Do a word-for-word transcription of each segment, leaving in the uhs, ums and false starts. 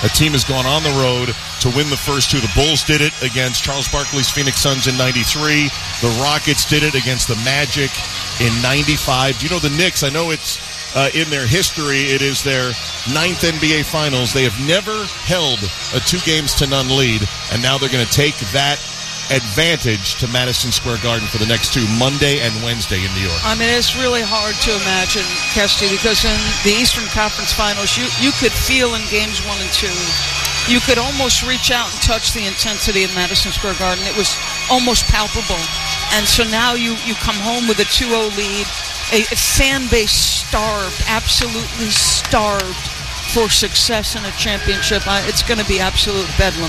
A team has gone on the road to win the first two. The Bulls did it against Charles Barkley's Phoenix Suns in ninety-three. The Rockets did it against the Magic in ninety-five. Do you know the Knicks? I know it's uh, in their history. It is their ninth N B A Finals. They have never held a two games to none lead, and now they're going to take that advantage to Madison Square Garden for the next two, Monday and Wednesday in New York. I mean, it's really hard to imagine, Kesty, because in the Eastern Conference Finals, you, you could feel in games one and two, you could almost reach out and touch the intensity of Madison Square Garden. It was almost palpable. And so now you, you come home with a two oh lead, a, a fan base starved, absolutely starved for success in a championship. I, it's going to be absolute bedlam.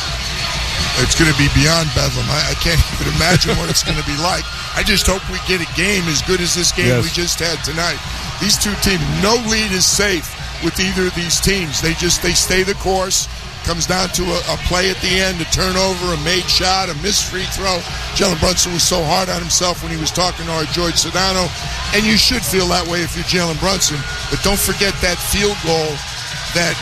It's going to be beyond bedlam. I, I can't even imagine what it's going to be like. I just hope we get a game as good as this game yes. we just had tonight. These two teams, no lead is safe with either of these teams. They just they stay the course. Comes down to a, a play at the end, a turnover, a made shot, a missed free throw. Jalen Brunson was so hard on himself when he was talking to our George Sedano, and you should feel that way if you're Jalen Brunson. But don't forget that field goal that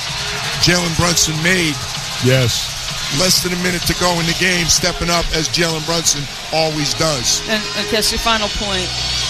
Jalen Brunson made. Yes. Less than a minute to go in the game, stepping up as Jalen Brunson always does. And, and Kessie, final point.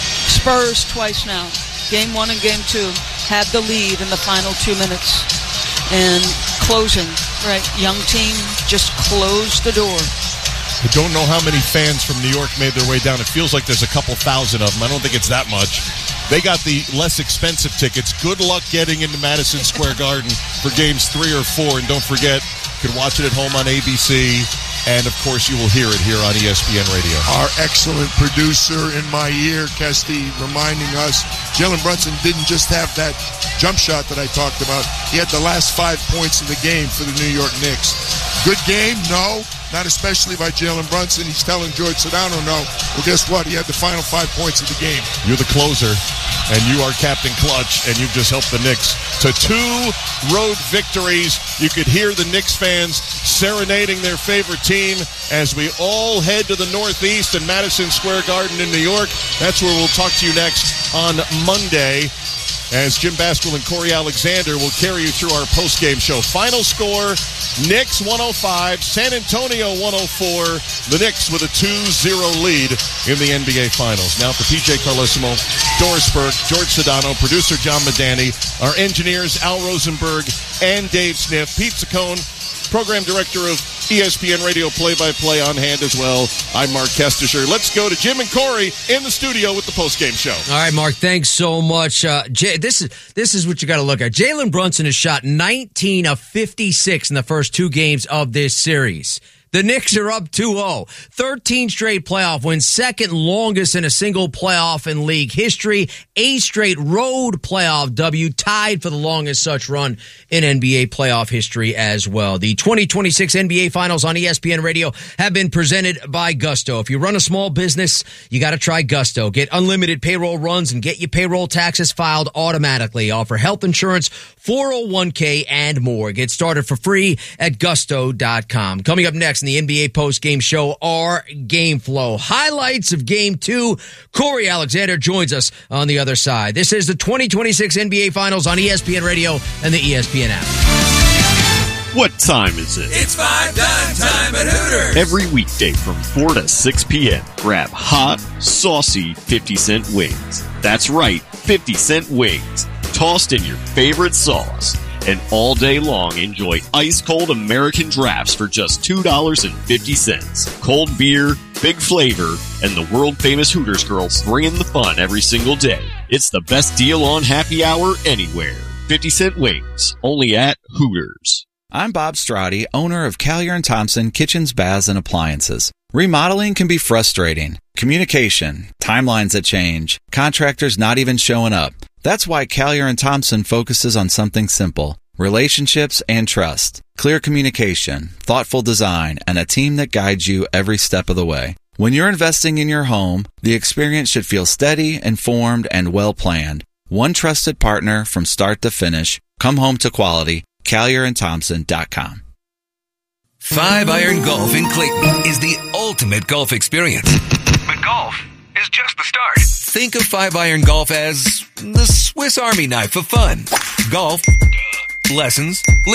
Spurs twice now. Game one and game two had the lead in the final two minutes. And closing, right? Young team just closed the door. I don't know how many fans from New York made their way down. It feels like there's a couple thousand of them. I don't think it's that much. They got the less expensive tickets. Good luck getting into Madison Square Garden for games three or four. And don't forget, you can watch it at home on A B C. And, of course, you will hear it here on E S P N Radio. Our excellent producer in my ear, Kesty, reminding us, Jalen Brunson didn't just have that jump shot that I talked about. He had the last five points of the game for the New York Knicks. Good game? No. Not especially by Jalen Brunson. He's telling George Sedano no. Well, guess what? He had the final five points of the game. You're the closer, and you are Captain Clutch, and you've just helped the Knicks to two road victories. You could hear the Knicks fans serenading their favorite team as we all head to the Northeast and Madison Square Garden in New York. That's where we'll talk to you next on Monday, as Jim Basquill and Corey Alexander will carry you through our post-game show. Final score, Knicks one oh five, San Antonio one oh four. The Knicks with a two zero lead in the N B A Finals. Now for P J Carlesimo, Doris Burke, George Sedano, producer John Medani, our engineers Al Rosenberg and Dave Sniff, Pete Saccone, program director of E S P N Radio play-by-play on hand as well. I'm Mark Kestisher. Let's go to Jim and Corey in the studio with the post-game show. All right, Mark, thanks so much. Uh, Jay, this is this is what you got to look at. Jalen Brunson has shot nineteen of fifty-six in the first two games of this series. The Knicks are up two oh. thirteen straight playoff wins, second longest in a single playoff in league history. A straight road playoff W, tied for the longest such run in N B A playoff history as well. The twenty twenty-six N B A Finals on E S P N Radio have been presented by Gusto. If you run a small business, you got to try Gusto. Get unlimited payroll runs and get your payroll taxes filed automatically. Offer health insurance, four oh one k, and more. Get started for free at gusto dot com. Coming up next in the N B A post-game show, our Game Flow. Highlights of Game two. Corey Alexander joins us on the other side. This is the twenty twenty-six N B A Finals on E S P N Radio and the E S P N app. What time is it? It's five dime time at Hooters. Every weekday from four to six p.m., grab hot, saucy fifty cent wings. That's right, fifty cent wings. Tossed in your favorite sauce. And all day long, enjoy ice-cold American drafts for just two dollars and fifty cents. Cold beer, big flavor, and the world-famous Hooters girls bringing the fun every single day. It's the best deal on happy hour anywhere. fifty cent wings, only at Hooters. I'm Bob Strati, owner of Callier and Thompson Kitchens, Baths, and Appliances. Remodeling can be frustrating. Communication, timelines that change, contractors not even showing up. That's why Callier and Thompson focuses on something simple: relationships and trust, clear communication, thoughtful design, and a team that guides you every step of the way. When you're investing in your home, the experience should feel steady, informed, and well-planned. One trusted partner from start to finish. Come home to quality. Callier and Thompson dot com. Five Iron Golf in Clayton is the ultimate golf experience. But golf is just the start. Think of Five Iron Golf as the Swiss Army knife of fun. Golf, lessons,